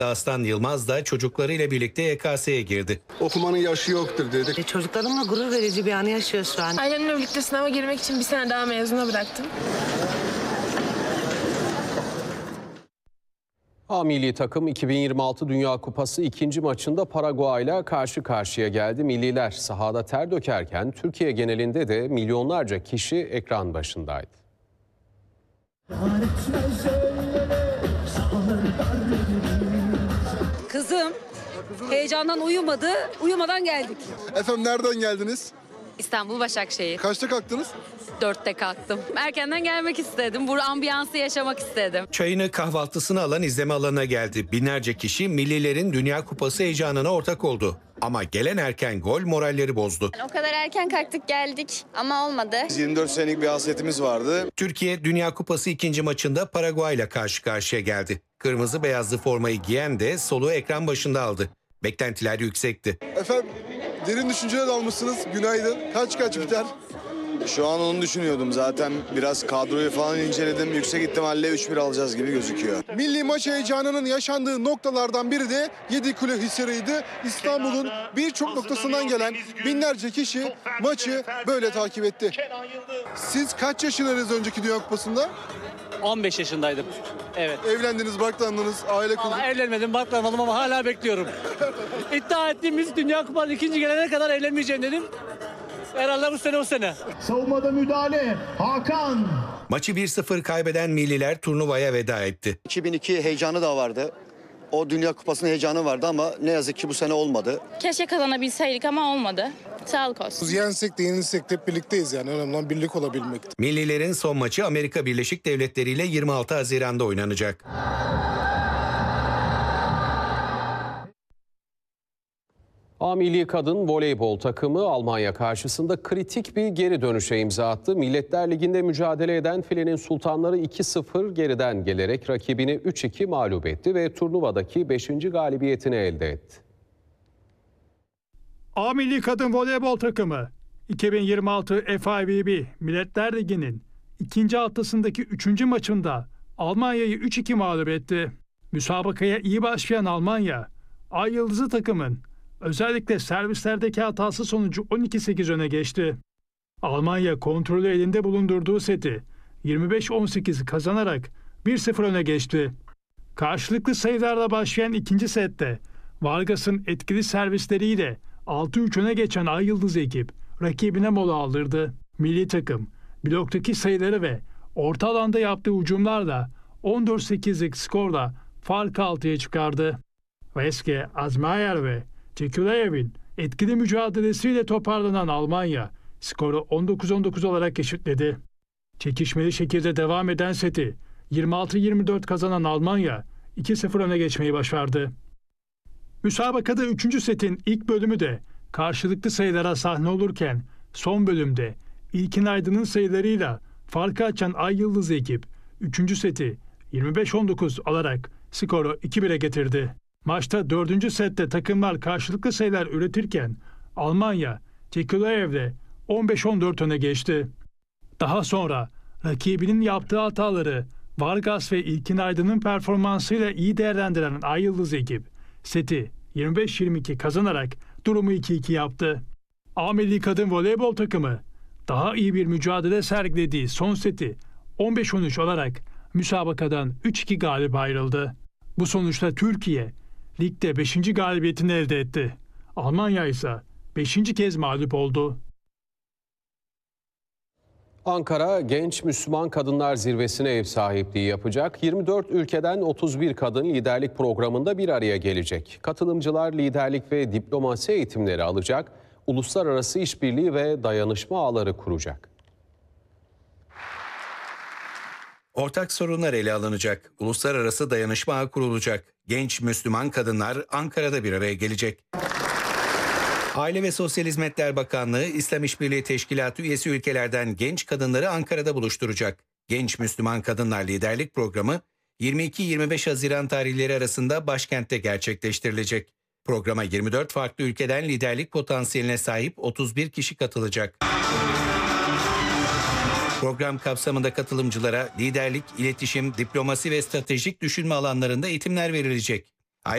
Aslan Yılmaz da çocuklarıyla birlikte YKS'ye girdi. Okumanın yaşı yoktur dedik. Çocuklarımla gurur verici bir anı yaşıyoruz şu an. Ailemle birlikte sınava girmek için bir sene daha mezuna bıraktım. A milli takım 2026 Dünya Kupası ikinci maçında Paraguay ile karşı karşıya geldi. Milliler sahada ter dökerken Türkiye genelinde de milyonlarca kişi ekran başındaydı. Kızım heyecandan uyumadı, uyumadan geldik. Efendim nereden geldiniz? İstanbul Başakşehir. Kaçta kalktınız? 4'te kalktım. Erkenden gelmek istedim. Bu ambiyansı yaşamak istedim. Çayını, kahvaltısını alan izleme alanına geldi. Binlerce kişi millilerin Dünya Kupası heyecanına ortak oldu. Ama gelen erken gol moralleri bozdu. O kadar erken kalktık geldik ama olmadı. 24 senelik bir hasretimiz vardı. Türkiye Dünya Kupası ikinci maçında Paraguay ile karşı karşıya geldi. Kırmızı beyazlı formayı giyen de soluğu ekran başında aldı. Beklentiler yüksekti. Efendim derin düşünceye dalmışsınız. Günaydın. Kaç biter? Şu an onu düşünüyordum zaten. Biraz kadroyu falan inceledim. Yüksek ihtimalle 3-1 alacağız gibi gözüküyor. Milli maç heyecanının yaşandığı noktalardan biri de Yedikule Hisarı'ydı. İstanbul'un birçok noktasından gelen binlerce kişi maçı böyle takip etti. Siz kaç yaşındaydınız önceki Dünya Kupası'nda? 15 yaşındaydım. Evet. Evlendiniz, barklandınız, aile kurdunuz. Ama evlenmedim, baklanmadım ama hala bekliyorum. İddia ettiğimiz Dünya Kupası ikinci gelene kadar evlenmeyeceğim dedim. Herhalde bu sene o sene. Savunmada müdahale. Hakan. Maçı 1-0 kaybeden milliler turnuvaya veda etti. 2002 heyecanı da vardı. O Dünya Kupası'nın heyecanı vardı ama ne yazık ki bu sene olmadı. Keşke kazanabilseydik ama olmadı. Sağlık olsun. Yensek de yenilsek de hep birlikteyiz yani. Önemli olan birlik olabilmek. Millilerin son maçı Amerika Birleşik Devletleri ile 26 Haziran'da oynanacak. A milli kadın voleybol takımı Almanya karşısında kritik bir geri dönüşe imza attı. Milletler Ligi'nde mücadele eden filenin sultanları 2-0 geriden gelerek rakibini 3-2 mağlup etti ve turnuvadaki 5. galibiyetini elde etti. A milli kadın voleybol takımı 2026 FIVB Milletler Ligi'nin ikinci haftasındaki 3. maçında Almanya'yı 3-2 mağlup etti. Müsabakaya iyi başlayan Almanya, Ay Yıldızı takımın özellikle servislerdeki hatası sonucu 12-8 öne geçti. Almanya kontrolü elinde bulundurduğu seti 25-18 kazanarak 1-0 öne geçti. Karşılıklı sayılarla başlayan ikinci sette Vargas'ın etkili servisleriyle 6-3 öne geçen Ay Yıldız ekip rakibine mola aldırdı. Milli takım bloktaki sayıları ve orta alanda yaptığı hücumlarla 14-8'lik skorla farkı 6'ya çıkardı. Veske, Azmayer ve Çekuleyev'in etkili mücadelesiyle toparlanan Almanya skoru 19-19 olarak eşitledi. Çekişmeli şekilde devam eden seti 26-24 kazanan Almanya 2-0 öne geçmeyi başardı. Müsabakada 3. setin ilk bölümü de karşılıklı sayılara sahne olurken son bölümde İlkin Aydın'ın sayılarıyla farkı açan Ay Yıldız ekip 3. seti 25-19 alarak skoru 2-1'e getirdi. Maçta 4. sette takımlar karşılıklı sayılar üretirken Almanya Çekuleyev'le 15-14 öne geçti. Daha sonra rakibinin yaptığı hataları Vargas ve İlkin Aydın'ın performansıyla iyi değerlendiren Ay Yıldız ekip seti 25-22 kazanarak durumu 2-2 yaptı. A milli kadın voleybol takımı daha iyi bir mücadele sergilediği son seti 15-13 olarak müsabakadan 3-2 galip ayrıldı. Bu sonuçta Türkiye ligde 5. galibiyetini elde etti. Almanya ise 5. kez mağlup oldu. Ankara Genç Müslüman Kadınlar Zirvesi'ne ev sahipliği yapacak. 24 ülkeden 31 kadın liderlik programında bir araya gelecek. Katılımcılar liderlik ve diplomasi eğitimleri alacak, uluslararası işbirliği ve dayanışma ağları kuracak. Ortak sorunlar ele alınacak, uluslararası dayanışma ağı kurulacak. Genç Müslüman kadınlar Ankara'da bir araya gelecek. Aile ve Sosyal Hizmetler Bakanlığı, İslam İşbirliği Teşkilatı üyesi ülkelerden genç kadınları Ankara'da buluşturacak. Genç Müslüman Kadınlar Liderlik Programı 22-25 Haziran tarihleri arasında başkentte gerçekleştirilecek. Programa 24 farklı ülkeden liderlik potansiyeline sahip 31 kişi katılacak. Program kapsamında katılımcılara liderlik, iletişim, diplomasi ve stratejik düşünme alanlarında eğitimler verilecek.